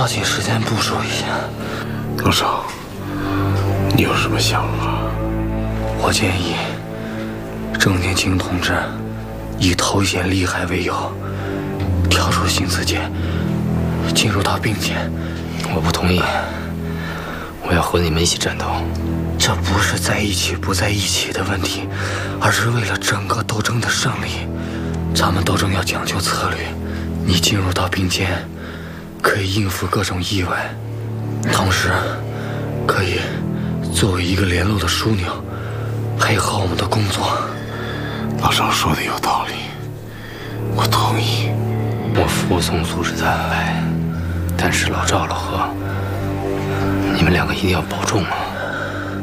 抓紧时间部署一下。 老少，你有什么想法？ 我建议郑天清同志以头显厉害为由，跳出新四界，进入到并肩。 我不同意，我要和你们一起战斗。 这不是在一起不在一起的问题，而是为了整个斗争的胜利。咱们斗争要讲究策略，你进入到并肩，可以应付各种意外，同时可以作为一个联络的枢纽，配合我们的工作。 老少说的有道理，我同意。 我服从组织的安排，但是老赵、老何，你们两个一定要保重啊！